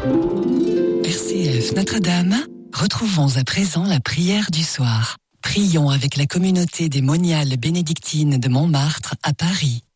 RCF Notre-Dame, retrouvons à présent la prière du soir. Prions avec la communauté des moniales bénédictines de Montmartre à Paris.